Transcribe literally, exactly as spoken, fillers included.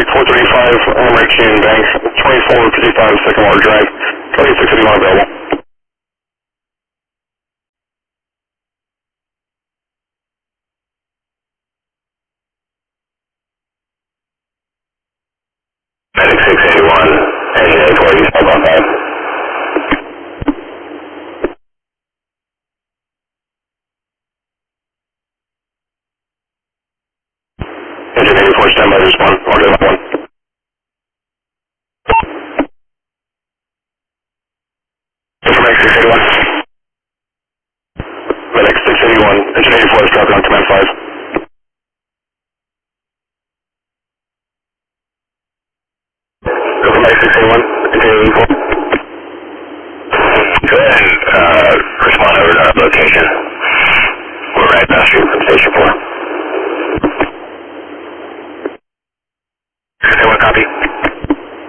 Medic four thirty-five, American Union Bank, twenty-four fifty-five Sycamore Drive, twenty-six fifty-one available. Medic six eighty-one, engine eight forty, southbound five. Engine eighty-four, standby, respond, order one.